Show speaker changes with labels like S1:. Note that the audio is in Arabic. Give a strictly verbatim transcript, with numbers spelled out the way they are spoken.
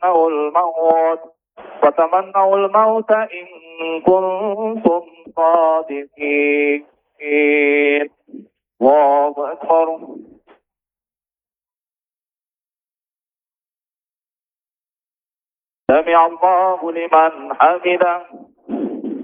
S1: الموت وتمنوا الموت إن كنتم صادقين. الله أكبر. سمع الله لمن حمده.